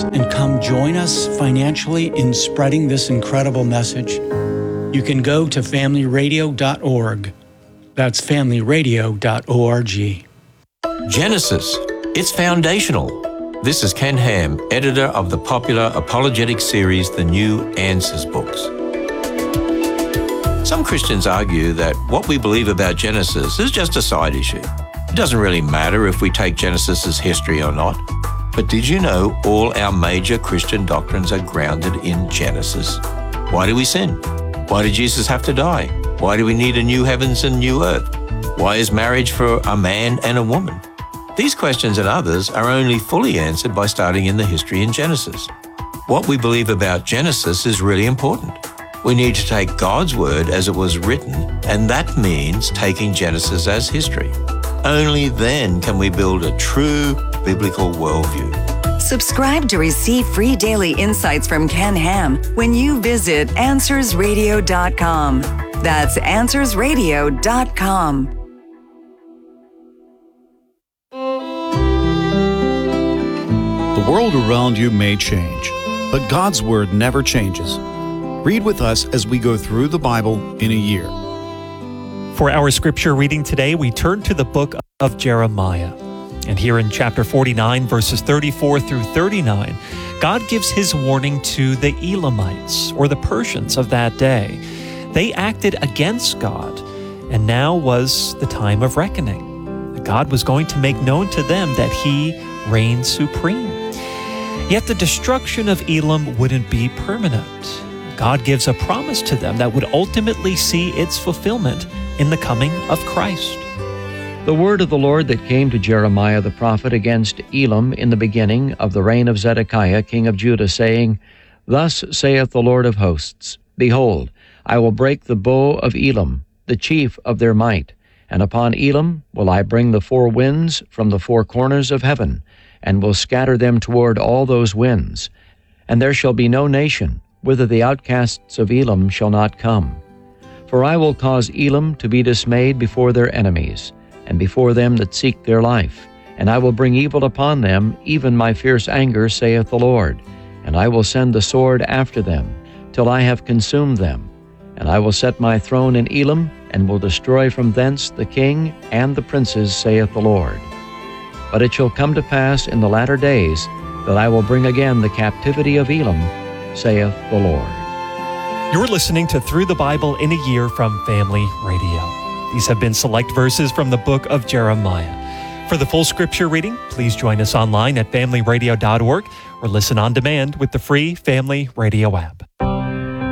and come join us financially in spreading this incredible message, you can go to familyradio.org. That's familyradio.org. Genesis. It's foundational. This is Ken Ham, editor of the popular apologetic series, The New Answers books. Some Christians argue that what we believe about Genesis is just a side issue. It doesn't really matter if we take Genesis as history or not. But did you know all our major Christian doctrines are grounded in Genesis? Why do we sin? Why did Jesus have to die? Why do we need a new heavens and new earth? Why is marriage for a man and a woman? These questions and others are only fully answered by starting in the history in Genesis. What we believe about Genesis is really important. We need to take God's word as it was written, and that means taking Genesis as history. Only then can we build a true biblical worldview. Subscribe to receive free daily insights from Ken Ham when you visit AnswersRadio.com. That's AnswersRadio.com. The world around you may change, but God's Word never changes. Read with us as we go through the Bible in a year. For our scripture reading today, we turn to the book of Jeremiah. And here in chapter 49, verses 34 through 39, God gives his warning to the Elamites, or the Persians of that day. They acted against God, and now was the time of reckoning. God was going to make known to them that he reigned supreme. Yet the destruction of Elam wouldn't be permanent. God gives a promise to them that would ultimately see its fulfillment in the coming of Christ. The word of the Lord that came to Jeremiah the prophet against Elam in the beginning of the reign of Zedekiah king of Judah, saying, Thus saith the Lord of hosts, Behold, I will break the bow of Elam, the chief of their might, and upon Elam will I bring the four winds from the four corners of heaven, and will scatter them toward all those winds. And there shall be no nation, whither the outcasts of Elam shall not come. For I will cause Elam to be dismayed before their enemies, and before them that seek their life. And I will bring evil upon them, even my fierce anger, saith the Lord. And I will send the sword after them, till I have consumed them. And I will set my throne in Elam, and will destroy from thence the king and the princes, saith the Lord. But it shall come to pass in the latter days that I will bring again the captivity of Elam, saith the Lord. You're listening to Through the Bible in a Year from Family Radio. These have been select verses from the book of Jeremiah. For the full scripture reading, please join us online at familyradio.org or listen on demand with the free Family Radio app.